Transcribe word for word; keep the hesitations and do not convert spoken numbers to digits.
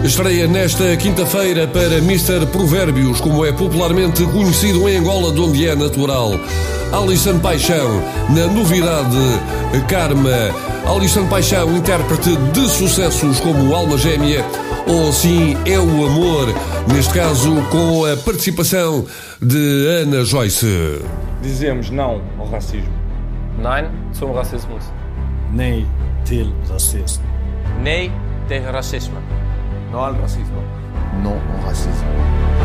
Estreia nesta quinta-feira para mister Provérbios, como é popularmente conhecido em Angola, de onde é natural. Alisson Paixão, na novidade Karma. Alisson Paixão, intérprete de sucessos como Alma Gêmea ou Sim é o Amor, neste caso com a participação de Ana Joyce. Dizemos não ao racismo. Nein zum Rassismus. Nee til racisme. Nee tegen racisme. No al racismo. No au racisme.